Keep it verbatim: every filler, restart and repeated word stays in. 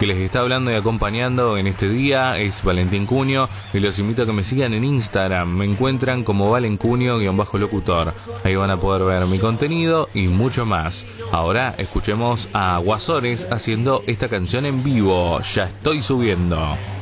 que les está hablando y acompañando en este día es Valentín Cunio y los invito a que me sigan en Instagram. Me encuentran como valencunio-locutor. Ahí van a poder ver mi contenido y mucho más. Ahora escuchemos a Guasores haciendo esta canción en vivo. Ya estoy subiendo.